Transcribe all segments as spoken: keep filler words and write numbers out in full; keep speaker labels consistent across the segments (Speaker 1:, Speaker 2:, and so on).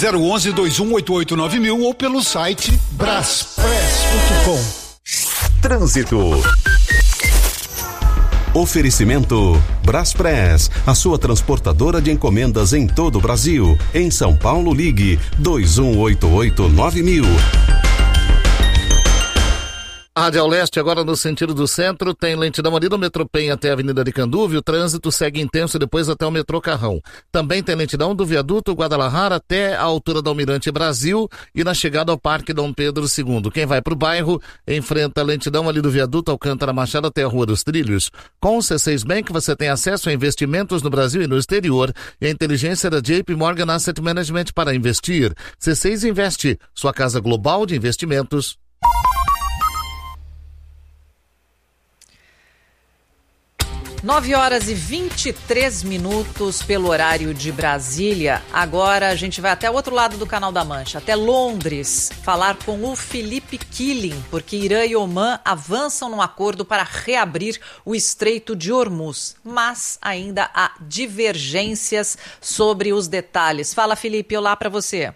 Speaker 1: zero um um, dois um oito oito nove mil ou pelo site braspress ponto com.
Speaker 2: Trânsito. Oferecimento Braspress, a sua transportadora de encomendas em todo o Brasil. Em São Paulo, ligue dois um oito oito nove mil.
Speaker 3: Radial Leste, agora no sentido do centro, tem lentidão ali do metrô Penha até a Avenida de Canduve, o trânsito segue intenso depois até o metrô Carrão. Também tem lentidão do viaduto Guadalajara até a altura do Almirante Brasil e na chegada ao Parque Dom Pedro segundo. Quem vai para o bairro enfrenta a lentidão ali do viaduto Alcântara Machado até a Rua dos Trilhos. Com o C seis Bank você tem acesso a investimentos no Brasil e no exterior e a inteligência da J P Morgan Asset Management para investir. C seis Investe, sua casa global de investimentos.
Speaker 4: nove horas e vinte e três minutos pelo horário de Brasília. Agora a gente vai até o outro lado do Canal da Mancha, até Londres, falar com o Philippe Killing, porque Irã e Omã avançam num acordo para reabrir o Estreito de Hormuz, mas ainda há divergências sobre os detalhes. Fala, Felipe, olá para você.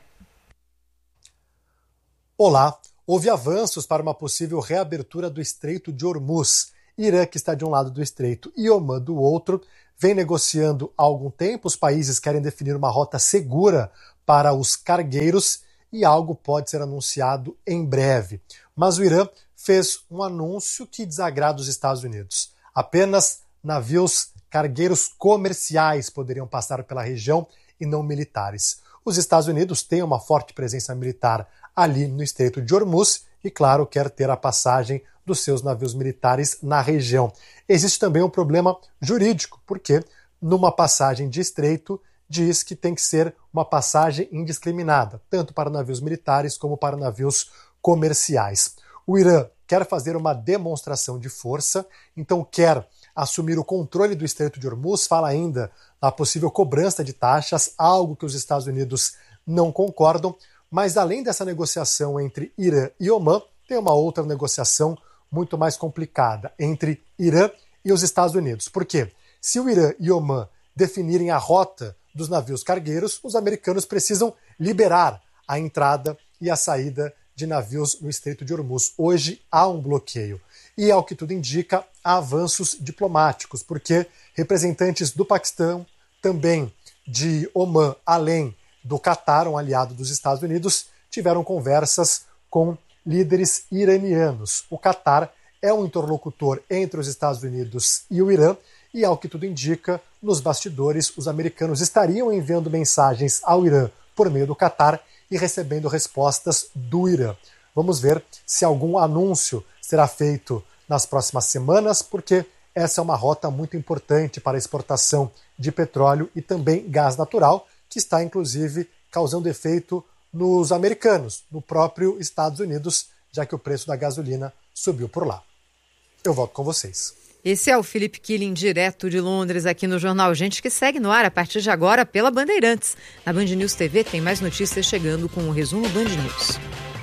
Speaker 5: Olá, houve avanços para uma possível reabertura do Estreito de Hormuz. Irã, que está de um lado do estreito, e Omã do outro, vem negociando há algum tempo. Os países querem definir uma rota segura para os cargueiros e algo pode ser anunciado em breve. Mas o Irã fez um anúncio que desagrada os Estados Unidos. Apenas navios cargueiros comerciais poderiam passar pela região e não militares. Os Estados Unidos têm uma forte presença militar ali no Estreito de Hormuz e, claro, quer ter a passagem dos seus navios militares na região. Existe também um problema jurídico, porque numa passagem de estreito diz que tem que ser uma passagem indiscriminada, tanto para navios militares como para navios comerciais. O Irã quer fazer uma demonstração de força, então quer assumir o controle do Estreito de Hormuz, fala ainda na possível cobrança de taxas, algo que os Estados Unidos não concordam, mas além dessa negociação entre Irã e Omã, tem uma outra negociação muito mais complicada entre Irã e os Estados Unidos. Por quê? Se o Irã e Omã definirem a rota dos navios cargueiros, os americanos precisam liberar a entrada e a saída de navios no Estreito de Hormuz. Hoje há um bloqueio. E, ao que tudo indica, há avanços diplomáticos, porque representantes do Paquistão, também de Omã, além do Catar, um aliado dos Estados Unidos, tiveram conversas com líderes iranianos. O Catar é um interlocutor entre os Estados Unidos e o Irã, e, ao que tudo indica, nos bastidores, os americanos estariam enviando mensagens ao Irã por meio do Catar e recebendo respostas do Irã. Vamos ver se algum anúncio será feito nas próximas semanas, porque essa é uma rota muito importante para a exportação de petróleo e também gás natural, que está, inclusive, causando efeito nos americanos, no próprio Estados Unidos, já que o preço da gasolina subiu por lá. Eu volto com vocês.
Speaker 6: Esse é o Philippe Killing, direto de Londres, aqui no Jornal Gente, que segue no ar a partir de agora pela Bandeirantes. Na Band News T V tem mais notícias chegando com o resumo Band News.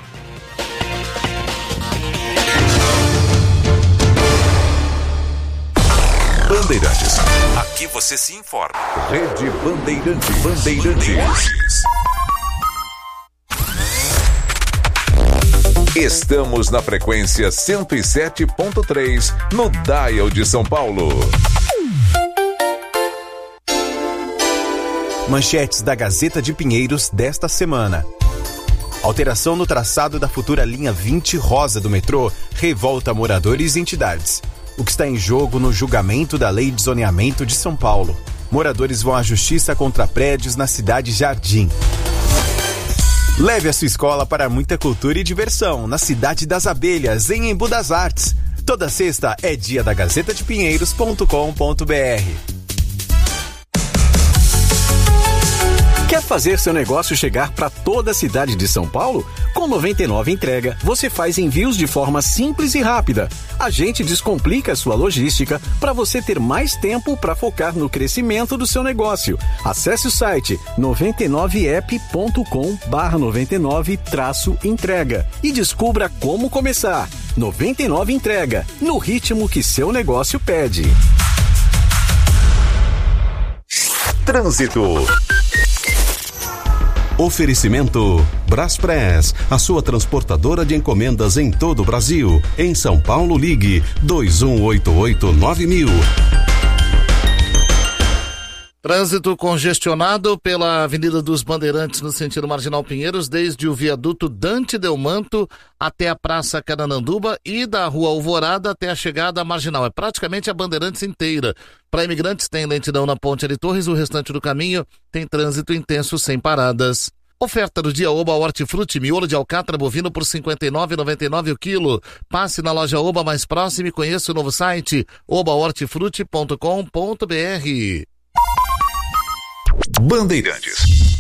Speaker 2: Bandeirantes. Aqui você se informa. Rede Bandeirantes. Bandeirantes. Estamos na frequência cento e sete ponto três, no Dial de São Paulo.
Speaker 7: Manchetes da Gazeta de Pinheiros desta semana. Alteração no traçado da futura linha vinte rosa do metrô revolta moradores e entidades. O que está em jogo no julgamento da Lei de Zoneamento de São Paulo. Moradores vão à justiça contra prédios na cidade Jardim. Leve a sua escola para muita cultura e diversão na Cidade das Abelhas, em Embu das Artes. Toda sexta é dia da gazeta de pinheiros ponto com ponto b r.
Speaker 8: Quer fazer seu negócio chegar para toda a cidade de São Paulo? Com noventa e nove Entrega, você faz envios de forma simples e rápida. A gente descomplica a sua logística para você ter mais tempo para focar no crescimento do seu negócio. Acesse o site noventa e nove app ponto com barra noventa e nove traço entrega e descubra como começar. noventa e nove Entrega, no ritmo que seu negócio pede.
Speaker 2: Trânsito. Oferecimento Braspress, a sua transportadora de encomendas em todo o Brasil. Em São Paulo, ligue dois um oito oito nove mil.
Speaker 3: Trânsito congestionado pela Avenida dos Bandeirantes no sentido Marginal Pinheiros, desde o viaduto Dante Delmanto até a Praça Carananduba e da Rua Alvorada até a chegada à Marginal. É praticamente a Bandeirantes inteira. Para imigrantes tem lentidão na Ponte de Torres, o restante do caminho tem trânsito intenso sem paradas. Oferta do dia Oba Hortifruti, miolo de alcatra bovino por cinquenta e nove reais e noventa e nove centavos o quilo. Passe na loja Oba mais próxima e conheça o novo site oba hortifruti ponto com ponto b r.
Speaker 9: Bandeirantes.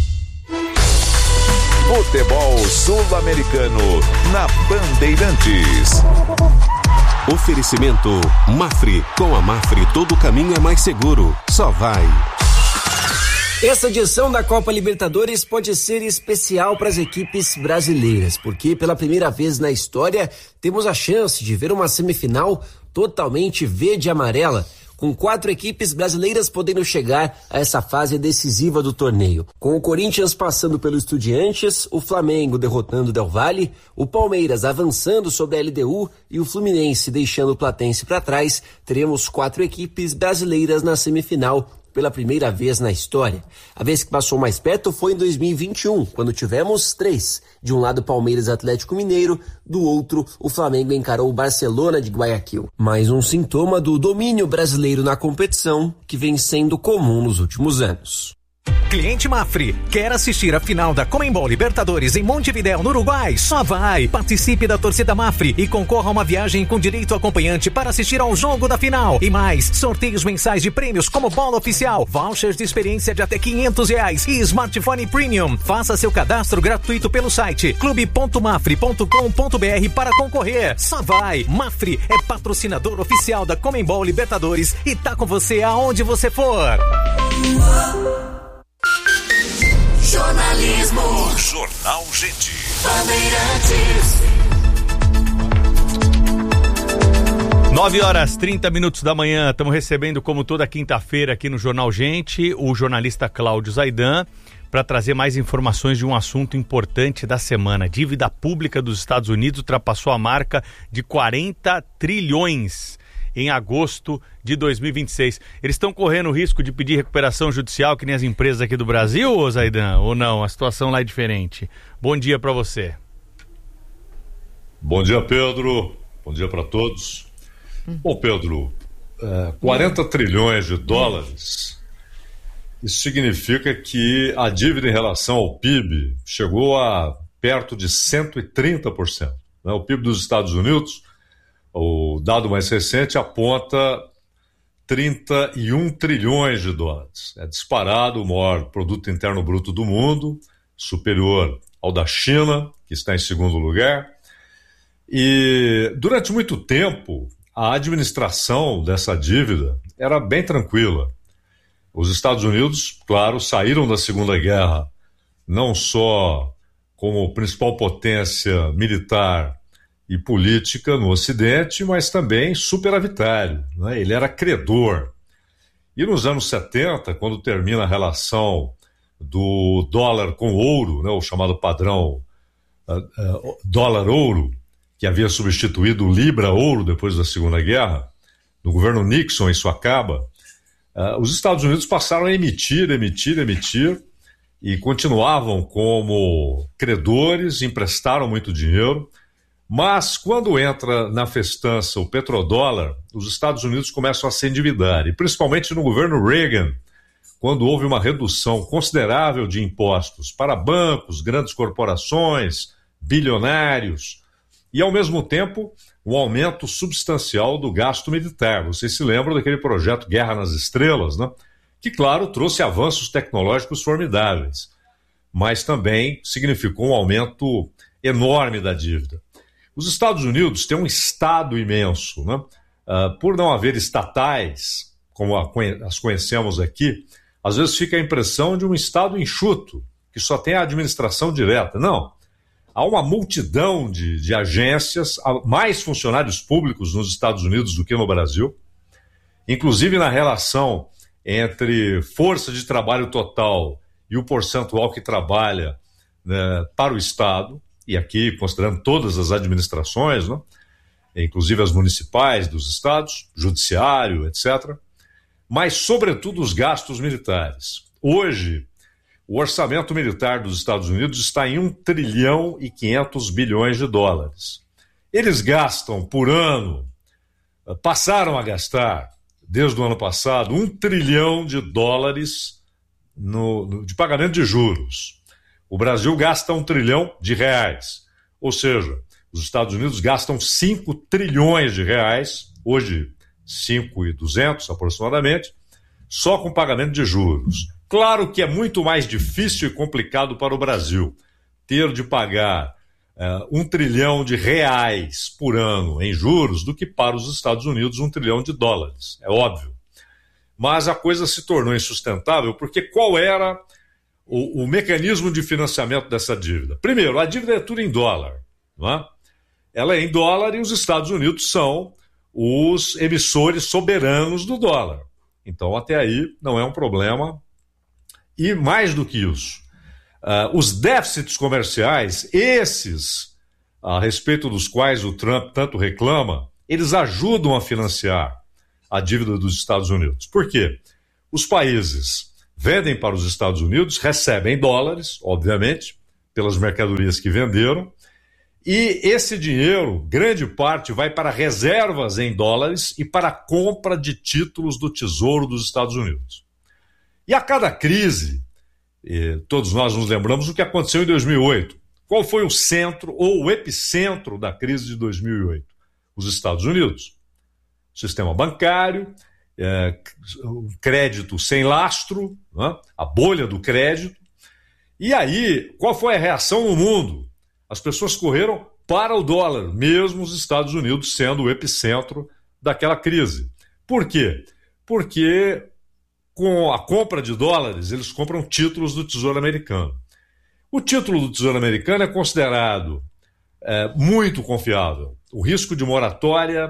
Speaker 9: Futebol sul-americano na Bandeirantes.
Speaker 2: Oferecimento Mafre. Com a Mafre todo caminho é mais seguro. Só vai.
Speaker 10: Essa edição da Copa Libertadores pode ser especial para as equipes brasileiras, porque pela primeira vez na história temos a chance de ver uma semifinal totalmente verde e amarela, com quatro equipes brasileiras podendo chegar a essa fase decisiva do torneio. Com o Corinthians passando pelo Estudiantes, o Flamengo derrotando o Del Valle, o Palmeiras avançando sobre a L D U e o Fluminense deixando o Platense para trás, teremos quatro equipes brasileiras na semifinal pela primeira vez na história. A vez que passou mais perto foi em dois mil e vinte e um, quando tivemos três. De um lado, Palmeiras e Atlético Mineiro, do outro, o Flamengo encarou o Barcelona de Guayaquil. Mais um sintoma do domínio brasileiro na competição, que vem sendo comum nos últimos anos.
Speaker 11: Cliente Mafre, quer assistir a final da Conmebol Libertadores em Montevidéu, no Uruguai? Só vai! Participe da torcida Mafre e concorra a uma viagem com direito acompanhante para assistir ao jogo da final. E mais, sorteios mensais de prêmios como bola oficial, vouchers de experiência de até quinhentos reais e smartphone premium. Faça seu cadastro gratuito pelo site clube ponto mafre ponto com ponto b r para concorrer. Só vai! Mafre é patrocinador oficial da Conmebol Libertadores e tá com você aonde você for.
Speaker 9: Jornalismo. Jornal Gente. Bandeirantes.
Speaker 12: nove horas e trinta minutos da manhã, estamos recebendo, como toda quinta-feira aqui no Jornal Gente, o jornalista Cláudio Zaidan, para trazer mais informações de um assunto importante da semana. A dívida pública dos Estados Unidos ultrapassou a marca de quarenta trilhões em agosto de dois mil e vinte e seis. Eles estão correndo o risco de pedir recuperação judicial que nem as empresas aqui do Brasil, ô Zaidan? Ou não? A situação lá é diferente. Bom dia para você.
Speaker 13: Bom dia, Pedro. Bom dia para todos. Hum. Bom, Pedro, é, quarenta hum. trilhões de dólares, isso significa que a dívida em relação ao P I B chegou a perto de cento e trinta por cento. Né? O P I B dos Estados Unidos, o dado mais recente, aponta trinta e um trilhões de dólares. É disparado o maior produto interno bruto do mundo, superior ao da China, que está em segundo lugar. E durante muito tempo, a administração dessa dívida era bem tranquila. Os Estados Unidos, claro, saíram da Segunda Guerra não só como principal potência militar e política no Ocidente, mas também superavitário, né? Ele era credor. E nos anos setenta, quando termina a relação do dólar com ouro, né, o chamado padrão uh, uh, dólar-ouro, que havia substituído o libra-ouro depois da Segunda Guerra, no governo Nixon isso acaba, uh, os Estados Unidos passaram a emitir, emitir, emitir, e continuavam como credores, emprestaram muito dinheiro. Mas quando entra na festança o petrodólar, os Estados Unidos começam a se endividar, e principalmente no governo Reagan, quando houve uma redução considerável de impostos para bancos, grandes corporações, bilionários, e ao mesmo tempo um aumento substancial do gasto militar. Vocês se lembram daquele projeto Guerra nas Estrelas, né? Que, claro, trouxe avanços tecnológicos formidáveis, mas também significou um aumento enorme da dívida. Os Estados Unidos têm um Estado imenso, né? Uh, por não haver estatais, como a, as conhecemos aqui, às vezes fica a impressão de um Estado enxuto, que só tem a administração direta. Não. Há uma multidão de, de agências, há mais funcionários públicos nos Estados Unidos do que no Brasil, inclusive na relação entre força de trabalho total e o percentual que trabalha né, para o Estado, e aqui considerando todas as administrações, né, inclusive as municipais dos estados, judiciário, etcétera, mas, sobretudo, os gastos militares. Hoje, o orçamento militar dos Estados Unidos está em um trilhão e quinhentos bilhões de dólares. Eles gastam por ano, passaram a gastar, desde o ano passado, um trilhão de dólares no, no, de pagamento de juros. O Brasil gasta um trilhão de reais. Ou seja, os Estados Unidos gastam cinco trilhões de reais, hoje cinco mil e duzentos aproximadamente, só com pagamento de juros. Claro que é muito mais difícil e complicado para o Brasil ter de pagar uh, um trilhão de reais por ano em juros do que para os Estados Unidos um trilhão de dólares, é óbvio. Mas a coisa se tornou insustentável porque qual era o, o mecanismo de financiamento dessa dívida? Primeiro, a dívida é tudo em dólar, não é? Ela é em dólar e os Estados Unidos são os emissores soberanos do dólar. Então, até aí, não é um problema. E mais do que isso, uh, os déficits comerciais, esses a respeito dos quais o Trump tanto reclama, eles ajudam a financiar a dívida dos Estados Unidos. Por quê? Os países vendem para os Estados Unidos, recebem dólares, obviamente, pelas mercadorias que venderam, e esse dinheiro, grande parte, vai para reservas em dólares e para a compra de títulos do Tesouro dos Estados Unidos. E a cada crise, todos nós nos lembramos do que aconteceu em dois mil e oito. Qual foi o centro ou o epicentro da crise de dois mil e oito? Os Estados Unidos. Sistema bancário, é, crédito sem lastro, né? A bolha do crédito. E aí, qual foi a reação no mundo? As pessoas correram para o dólar, mesmo os Estados Unidos sendo o epicentro daquela crise. Por quê? Porque com a compra de dólares, eles compram títulos do Tesouro Americano. O título do Tesouro Americano é considerado é, muito confiável. O risco de moratória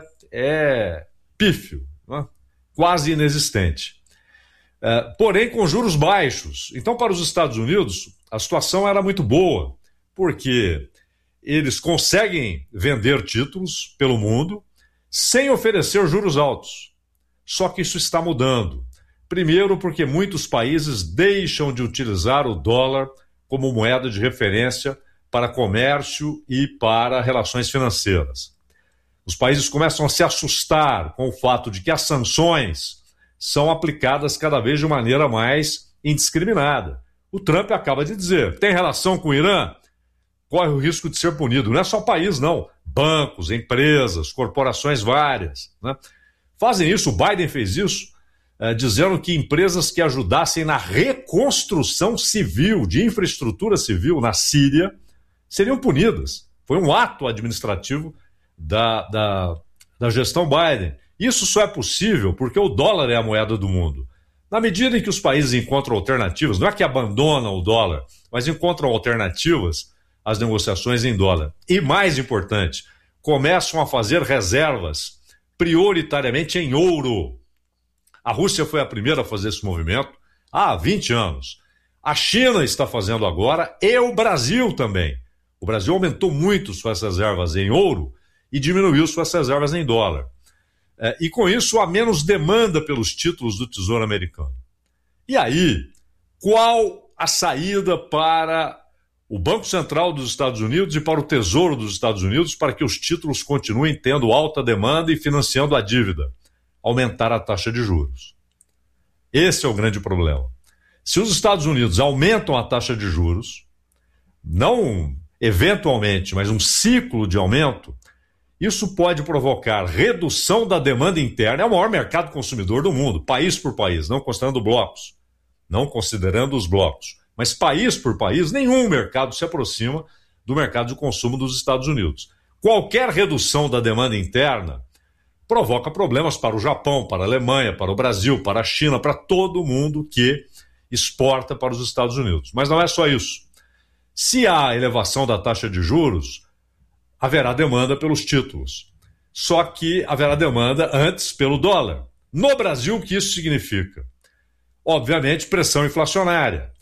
Speaker 13: é pífio, né? Quase inexistente. É, porém, com juros baixos. Então, para os Estados Unidos, a situação era muito boa, porque eles conseguem vender títulos pelo mundo sem oferecer juros altos. Só que isso está mudando. Primeiro, porque muitos países deixam de utilizar o dólar como moeda de referência para comércio e para relações financeiras. Os países começam a se assustar com o fato de que as sanções são aplicadas cada vez de maneira mais indiscriminada. O Trump acaba de dizer, tem relação com o Irã? Corre o risco de ser punido. Não é só país, não. Bancos, empresas, corporações várias, né? Fazem isso, o Biden fez isso, é, dizendo que empresas que ajudassem na reconstrução civil, de infraestrutura civil na Síria, seriam punidas. Foi um ato administrativo da, da, da gestão Biden. Isso só é possível porque o dólar é a moeda do mundo. Na medida em que os países encontram alternativas, não é que abandonam o dólar, mas encontram alternativas às negociações em dólar. E mais importante, começam a fazer reservas prioritariamente em ouro. A Rússia foi a primeira a fazer esse movimento há vinte anos. A China está fazendo agora e o Brasil também. O Brasil aumentou muito suas reservas em ouro e diminuiu suas reservas em dólar. É, e com isso há menos demanda pelos títulos do Tesouro Americano. E aí, qual a saída para o Banco Central dos Estados Unidos e para o Tesouro dos Estados Unidos para que os títulos continuem tendo alta demanda e financiando a dívida? Aumentar a taxa de juros. Esse é o grande problema. Se os Estados Unidos aumentam a taxa de juros, não eventualmente, mas um ciclo de aumento, isso pode provocar redução da demanda interna. É o maior mercado consumidor do mundo, país por país, não considerando blocos, não considerando os blocos. Mas país por país, nenhum mercado se aproxima do mercado de consumo dos Estados Unidos. Qualquer redução da demanda interna provoca problemas para o Japão, para a Alemanha, para o Brasil, para a China, para todo mundo que exporta para os Estados Unidos. Mas não é só isso. Se há elevação da taxa de juros, haverá demanda pelos títulos. Só que haverá demanda antes pelo dólar. No Brasil, o que isso significa? Obviamente, pressão inflacionária.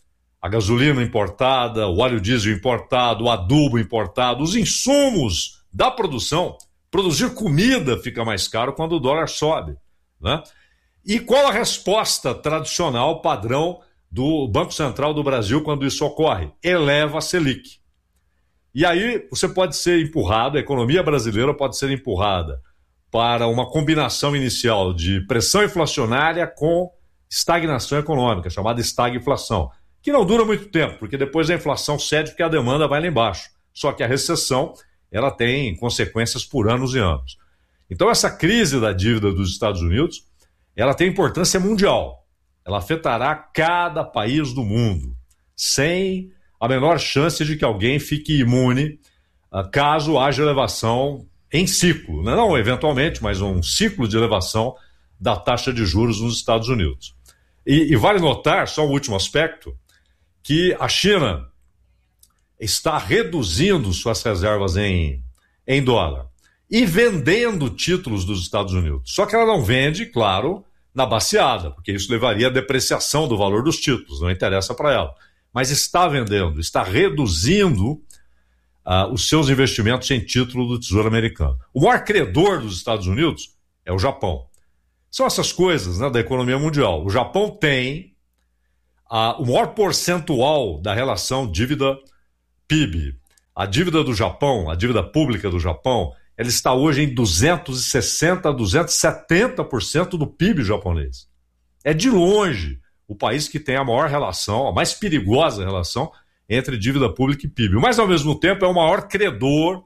Speaker 13: a gasolina importada, o óleo diesel importado, o adubo importado, os insumos da produção. Produzir comida fica mais caro quando o dólar sobe, né? E qual a resposta tradicional, padrão do Banco Central do Brasil quando isso ocorre? Eleva a Selic. E aí você pode ser empurrado, a economia brasileira pode ser empurrada para uma combinação inicial de pressão inflacionária com estagnação econômica, chamada estagflação, que não dura muito tempo, porque depois a inflação cede porque a demanda vai lá embaixo. Só que a recessão, ela tem consequências por anos e anos. Então essa crise da dívida dos Estados Unidos, ela tem importância mundial. Ela afetará cada país do mundo, sem a menor chance de que alguém fique imune uh, caso haja elevação em ciclo, né? Não eventualmente, mas um ciclo de elevação da taxa de juros nos Estados Unidos. E, e vale notar, só um último aspecto, que a China está reduzindo suas reservas em, em dólar e vendendo títulos dos Estados Unidos. Só que ela não vende, claro, na baseada, porque isso levaria à depreciação do valor dos títulos, não interessa para ela. Mas está vendendo, está reduzindo uh, os seus investimentos em título do Tesouro Americano. O maior credor dos Estados Unidos é o Japão. São essas coisas, né, da economia mundial. O Japão tem uh, o maior percentual da relação dívida-P I B. A dívida do Japão, a dívida pública do Japão, ela está hoje em duzentos e sessenta por cento a duzentos e setenta por cento do P I B japonês. É de longe o país que tem a maior relação, a mais perigosa relação entre dívida pública e P I B. Mas, ao mesmo tempo, é o maior credor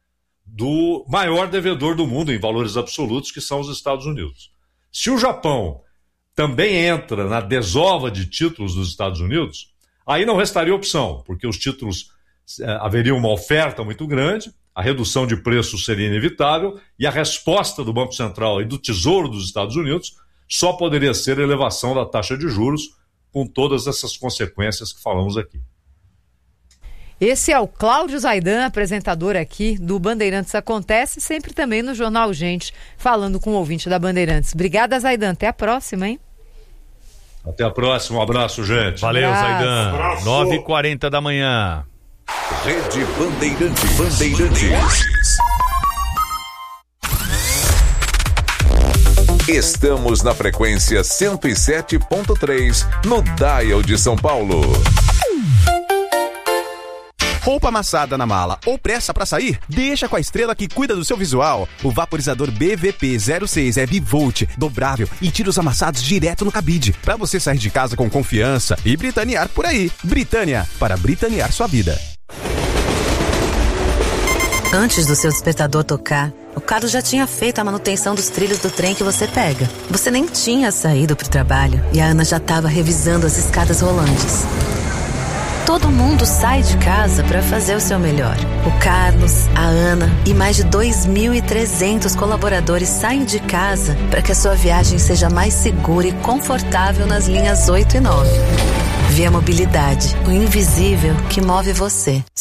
Speaker 13: do maior devedor do mundo em valores absolutos, que são os Estados Unidos. Se o Japão também entra na desova de títulos dos Estados Unidos, aí não restaria opção, porque os títulos eh, haveria uma oferta muito grande, a redução de preços seria inevitável e a resposta do Banco Central e do Tesouro dos Estados Unidos só poderia ser a elevação da taxa de juros, com todas essas consequências que falamos aqui.
Speaker 6: Esse é o Cláudio Zaidan, apresentador aqui do Bandeirantes Acontece, sempre também no Jornal Gente, falando com o ouvinte da Bandeirantes. Obrigada, Zaidan. Até a próxima, hein?
Speaker 13: Até a próxima. Um abraço, gente.
Speaker 12: Valeu,
Speaker 6: abraço.
Speaker 12: Zaidan. nove e quarenta da manhã.
Speaker 9: Rede Bandeirantes. Bandeirantes. Estamos na frequência cento e sete ponto três, no Dial de São Paulo.
Speaker 7: Roupa amassada na mala ou pressa pra sair? Deixa com a Estrela que cuida do seu visual. O vaporizador B V P zero seis é bivolt, dobrável e tira os amassados direto no cabide, pra você sair de casa com confiança e britanear por aí. Britânia, para britanear sua vida.
Speaker 14: Antes do seu despertador tocar, o Carlos já tinha feito a manutenção dos trilhos do trem que você pega. Você nem tinha saído pro trabalho e a Ana já estava revisando as escadas rolantes. Todo mundo sai de casa para fazer o seu melhor. O Carlos, a Ana e mais de dois mil e trezentos colaboradores saem de casa para que a sua viagem seja mais segura e confortável nas linhas oito e nove. Via Mobilidade, o invisível que move você.